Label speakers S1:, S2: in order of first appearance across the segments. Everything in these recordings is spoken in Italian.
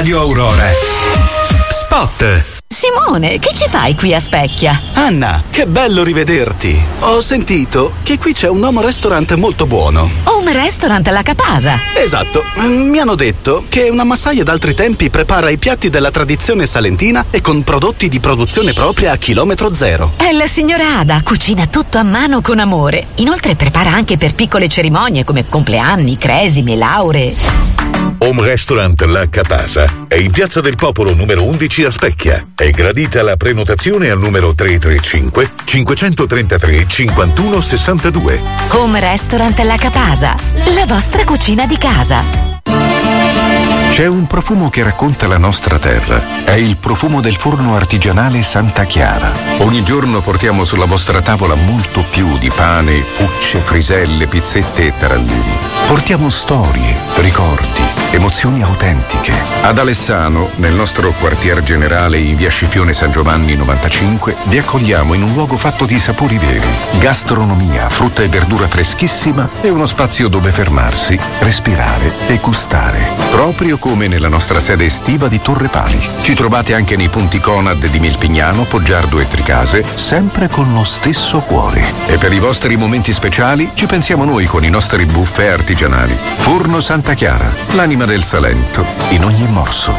S1: Radio Aurora. Spot.
S2: Simone, che ci fai qui a Specchia?
S3: Anna, che bello rivederti. Ho sentito che qui c'è un home restaurant molto buono.
S2: Home restaurant alla Capasa?
S3: Esatto. Mi hanno detto che una massaia d'altri tempi prepara i piatti della tradizione salentina e con prodotti di produzione propria a chilometro zero.
S2: È la signora Ada, cucina tutto a mano con amore. Inoltre prepara anche per piccole cerimonie come compleanni, cresime, lauree.
S4: Home Restaurant La Capasa è in Piazza del Popolo numero 11 a Specchia. È gradita la prenotazione al numero 335 533 51 62.
S2: Home Restaurant La Capasa, la vostra cucina di casa.
S5: C'è un profumo che racconta la nostra terra. È il profumo del forno artigianale Santa Chiara. Ogni giorno portiamo sulla vostra tavola molto più di pane, pucce, friselle, pizzette e tarallini. Portiamo storie, ricordi, emozioni autentiche. Ad Alessano, nel nostro quartier generale in via Scipione San Giovanni 95, vi accogliamo in un luogo fatto di sapori veri, gastronomia, frutta e verdura freschissima e uno spazio dove fermarsi, respirare e gustare. Proprio come nella nostra sede estiva di Torre Pali. Ci trovate anche nei punti Conad di Milpignano, Poggiardo e Tricase, sempre con lo stesso cuore. E per i vostri momenti speciali ci pensiamo noi con i nostri buffet artigianali. Forno Santa Chiara, l'anima del Salento, in ogni morso.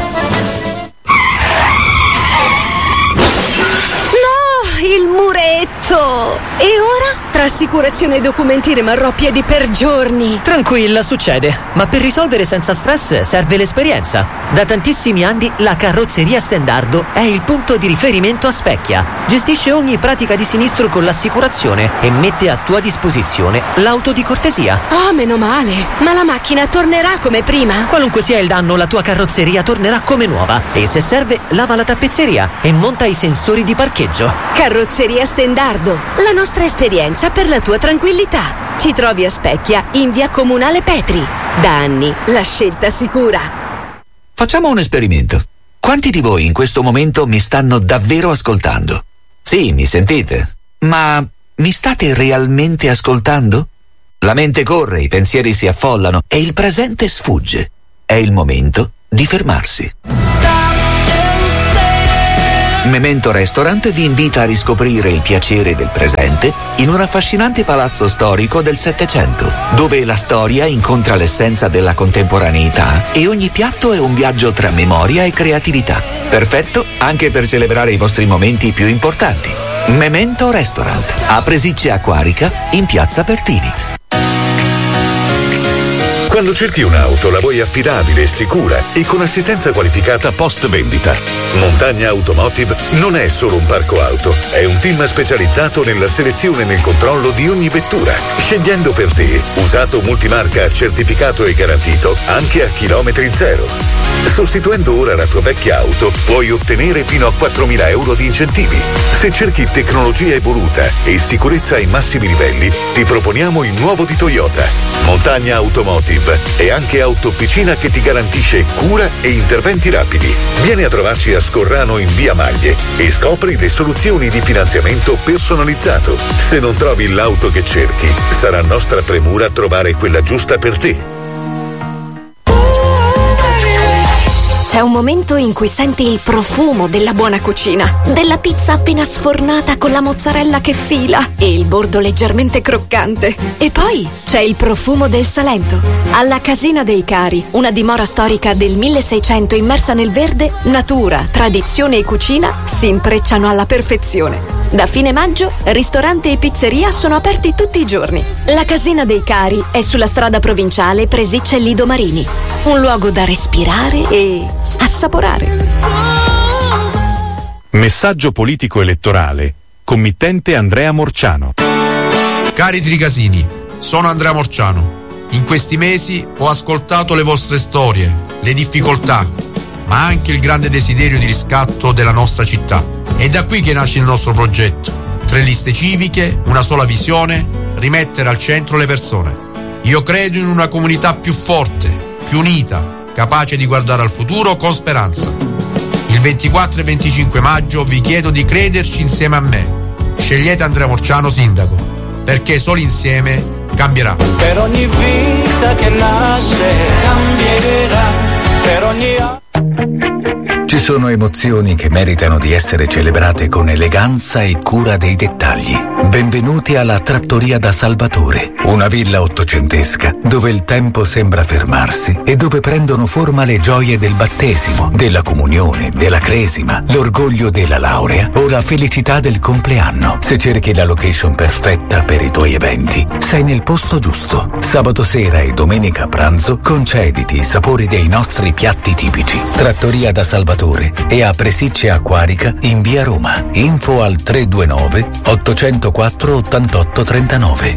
S6: No, il muretto! E ora? Tra assicurazione e documenti rimarrò a piedi per giorni.
S7: Tranquilla, succede. Ma per risolvere senza stress serve l'esperienza. Da tantissimi anni la Carrozzeria Stendardo è il punto di riferimento a Specchia. Gestisce ogni pratica di sinistro con l'assicurazione e mette a tua disposizione l'auto di cortesia.
S6: Oh, meno male. Ma la macchina tornerà come prima?
S7: Qualunque sia il danno, la tua carrozzeria tornerà come nuova. E se serve, lava la tappezzeria e monta i sensori di parcheggio.
S6: Carrozzeria Stendardo, la nostra esperienza per la tua tranquillità. Ci trovi a Specchia in via Comunale Petri. Da anni la scelta sicura.
S8: Facciamo un esperimento. Quanti di voi in questo momento mi stanno davvero ascoltando? Sì, mi sentite? Ma mi state realmente ascoltando? La mente corre, i pensieri si affollano e il presente sfugge. È il momento di fermarsi. Memento Restaurant vi invita a riscoprire il piacere del presente in un affascinante palazzo storico del Settecento, dove la storia incontra l'essenza della contemporaneità e ogni piatto è un viaggio tra memoria e creatività. Perfetto anche per celebrare i vostri momenti più importanti. Memento Restaurant, a Presicce Acquarica, in Piazza Pertini.
S4: Quando cerchi un'auto la vuoi affidabile, sicura e con assistenza qualificata post vendita. Montagna Automotive non è solo un parco auto, è un team specializzato nella selezione e nel controllo di ogni vettura, scegliendo per te usato multimarca certificato e garantito anche a chilometri zero. Sostituendo ora la tua vecchia auto puoi ottenere fino a 4.000 euro di incentivi. Se cerchi tecnologia evoluta e sicurezza ai massimi livelli, ti proponiamo il nuovo di Toyota. Montagna Automotive è anche autofficina che ti garantisce cura e interventi rapidi. Vieni a trovarci a Scorrano in via Maglie e scopri le soluzioni di finanziamento personalizzato. Se non trovi l'auto che cerchi, sarà nostra premura trovare quella giusta per te.
S6: C'è un momento in cui senti il profumo della buona cucina, della pizza appena sfornata con la mozzarella che fila e il bordo leggermente croccante. E poi c'è il profumo del Salento. Alla Casina dei Cari, una dimora storica del 1600 immersa nel verde, natura, tradizione e cucina si intrecciano alla perfezione. Da fine maggio, ristorante e pizzeria sono aperti tutti i giorni. La Casina dei Cari è sulla strada provinciale Presicce Lido Marini. Un luogo da respirare e assaporare.
S9: Messaggio politico elettorale. Committente Andrea Morciano.
S10: Cari Tricasini, sono Andrea Morciano. In questi mesi ho ascoltato le vostre storie, le difficoltà, ma anche il grande desiderio di riscatto della nostra città. È da qui che nasce il nostro progetto. 3 liste civiche, una sola visione, rimettere al centro le persone. Io credo in una comunità più forte, più unita, capace di guardare al futuro con speranza. Il 24 e 25 maggio vi chiedo di crederci insieme a me. Scegliete Andrea Morciano sindaco, perché solo insieme cambierà.
S11: Per ogni vita che nasce cambierà, per ogni Ci sono emozioni che meritano di essere celebrate con eleganza e cura dei dettagli. Benvenuti alla Trattoria da Salvatore, una villa ottocentesca dove il tempo sembra fermarsi e dove prendono forma le gioie del battesimo, della comunione, della cresima, l'orgoglio della laurea o la felicità del compleanno. Se cerchi la location perfetta per i tuoi eventi, sei nel posto giusto. Sabato sera e domenica a pranzo concediti i sapori dei nostri piatti tipici. Trattoria da Salvatore e a Presicce Acquarica in via Roma. Info al 329 804 88 39.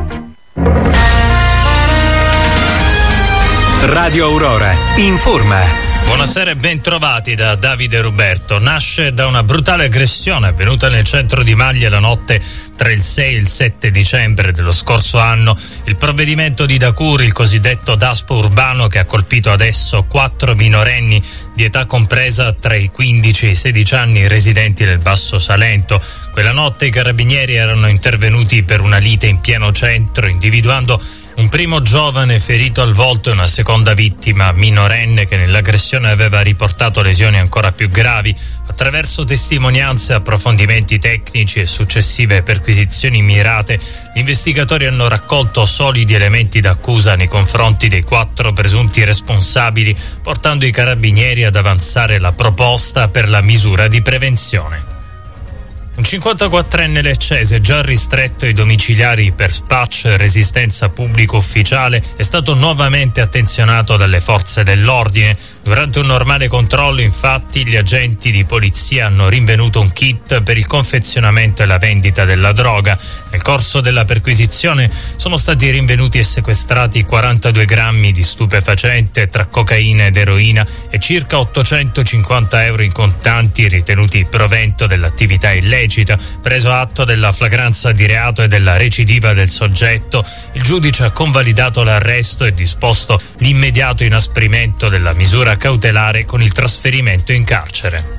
S1: Radio Aurora informa.
S12: Buonasera e ben trovati da Davide Ruberto. Nasce da una brutale aggressione avvenuta nel centro di Maglie la notte tra il 6 e il 7 dicembre dello scorso anno. Il provvedimento di Dacur, il cosiddetto DASPO urbano, che ha colpito adesso 4 minorenni di età compresa tra i 15 e i 16 anni residenti nel Basso Salento. Quella notte i carabinieri erano intervenuti per una lite in pieno centro, individuando un primo giovane ferito al volto e una seconda vittima minorenne che nell'aggressione aveva riportato lesioni ancora più gravi. Attraverso testimonianze, approfondimenti tecnici e successive perquisizioni mirate, gli investigatori hanno raccolto solidi elementi d'accusa nei confronti dei 4 presunti responsabili, portando i carabinieri ad avanzare la proposta per la misura di prevenzione. Un 54enne leccese, già ristretto ai domiciliari per spaccio e resistenza pubblico ufficiale, è stato nuovamente attenzionato dalle forze dell'ordine. Durante un normale controllo, infatti, gli agenti di polizia hanno rinvenuto un kit per il confezionamento e la vendita della droga. Nel corso della perquisizione sono stati rinvenuti e sequestrati 42 grammi di stupefacente tra cocaina ed eroina e circa 850 euro in contanti ritenuti provento dell'attività illecita. Preso atto della flagranza di reato e della recidiva del soggetto, il giudice ha convalidato l'arresto e disposto l'immediato inasprimento della misura cautelare con il trasferimento in carcere.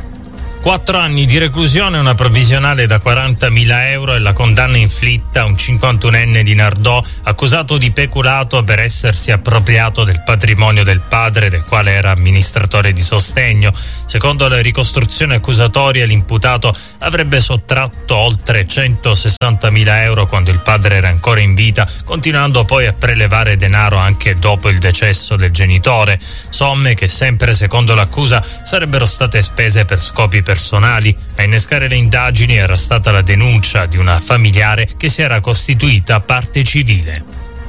S12: 4 anni di reclusione, una provvisionale da 40.000 euro e la condanna inflitta a un 51enne di Nardò accusato di peculato per essersi appropriato del patrimonio del padre, del quale era amministratore di sostegno. Secondo la ricostruzione accusatoria, l'imputato avrebbe sottratto oltre 160.000 euro quando il padre era ancora in vita, continuando poi a prelevare denaro anche dopo il decesso del genitore. Somme che, sempre secondo l'accusa, sarebbero state spese per scopi personali. A innescare le indagini era stata la denuncia di una familiare che si era costituita parte civile.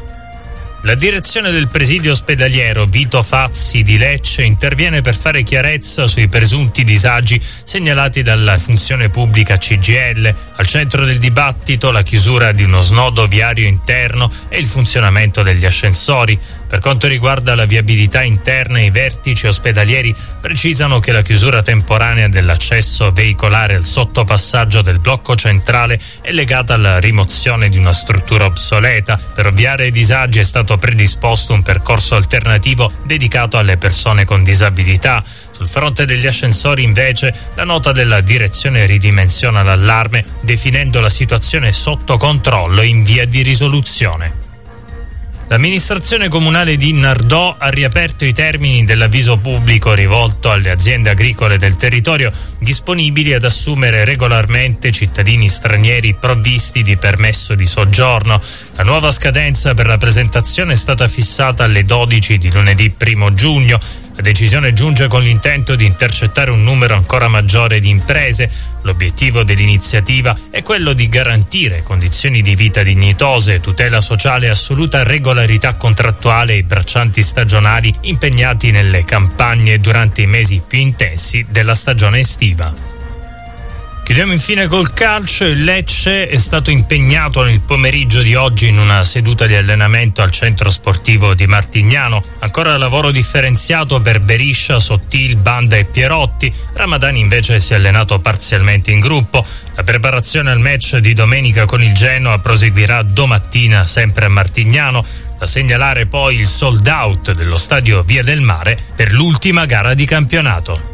S12: La direzione del presidio ospedaliero Vito Fazzi di Lecce interviene per fare chiarezza sui presunti disagi segnalati dalla funzione pubblica CGIL. Al centro del dibattito la chiusura di uno snodo viario interno e il funzionamento degli ascensori. Per quanto riguarda la viabilità interna, i vertici ospedalieri precisano che la chiusura temporanea dell'accesso veicolare al sottopassaggio del blocco centrale è legata alla rimozione di una struttura obsoleta. Per ovviare ai disagi è stato predisposto un percorso alternativo dedicato alle persone con disabilità. Sul fronte degli ascensori, invece, la nota della direzione ridimensiona l'allarme, definendo la situazione sotto controllo e in via di risoluzione. L'amministrazione comunale di Nardò ha riaperto i termini dell'avviso pubblico rivolto alle aziende agricole del territorio disponibili ad assumere regolarmente cittadini stranieri provvisti di permesso di soggiorno. La nuova scadenza per la presentazione è stata fissata alle 12 di lunedì 1 giugno. La decisione giunge con l'intento di intercettare un numero ancora maggiore di imprese. L'obiettivo dell'iniziativa è quello di garantire condizioni di vita dignitose, tutela sociale e assoluta regolarità contrattuale ai braccianti stagionali impegnati nelle campagne durante i mesi più intensi della stagione estiva. Chiudiamo infine col calcio. Il Lecce è stato impegnato nel pomeriggio di oggi in una seduta di allenamento al centro sportivo di Martignano. Ancora lavoro differenziato per Beriscia, Sottil, Banda e Pierotti. Ramadani invece si è allenato parzialmente in gruppo. La preparazione al match di domenica con il Genoa proseguirà domattina sempre a Martignano. Da segnalare poi il sold out dello stadio Via del Mare per l'ultima gara di campionato.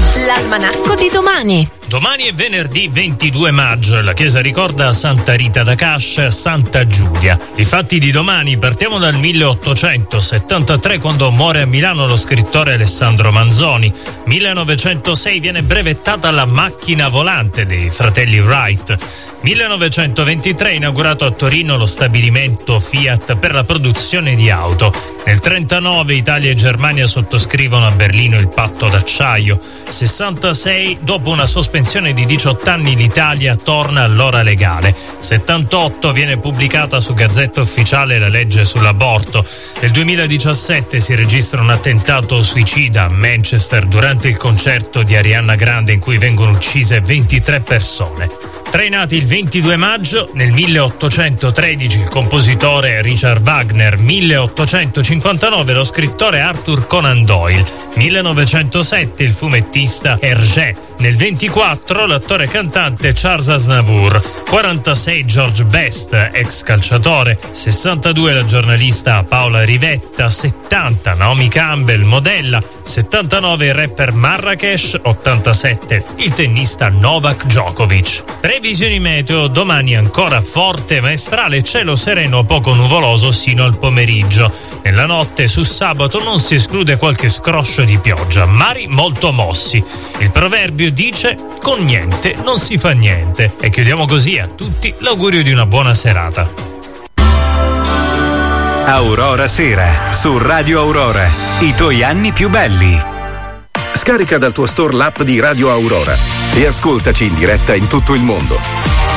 S13: L'almanacco di domani.
S12: Domani è venerdì 22 maggio e la chiesa ricorda Santa Rita da Cascia e Santa Giulia. I fatti di domani: partiamo dal 1873, quando muore a Milano lo scrittore Alessandro Manzoni. 1906 viene brevettata la macchina volante dei fratelli Wright. 1923 inaugurato a Torino lo stabilimento Fiat per la produzione di auto. Nel 1939 Italia e Germania sottoscrivono a Berlino il patto d'acciaio. 66, dopo una sospensione di 18 anni, l'Italia torna all'ora legale. 78 viene pubblicata su Gazzetta Ufficiale la legge sull'aborto. Nel 2017 si registra un attentato suicida a Manchester durante il concerto di Ariana Grande in cui vengono uccise 23 persone. Tra i nati il 22 maggio, nel 1813 il compositore Richard Wagner, 1859 lo scrittore Arthur Conan Doyle, 1907 il fumettista Hergé, nel 24 l'attore e cantante Charles Aznavour, 46 George Best, ex calciatore, 62 la giornalista Paola Rivetta, 70 Naomi Campbell, modella, 79 il rapper Marrakesh, 87 il tennista Novak Djokovic. Previsioni meteo: domani ancora forte maestrale, cielo sereno poco nuvoloso sino al pomeriggio. Nella notte su sabato non si esclude qualche scroscio di pioggia, mari molto mossi. Il proverbio dice: con niente non si fa niente. E chiudiamo così a tutti l'augurio di una buona serata.
S1: Aurora Sera su Radio Aurora, i tuoi anni più belli.
S14: Scarica dal tuo store l'app di Radio Aurora e ascoltaci in diretta in tutto il mondo.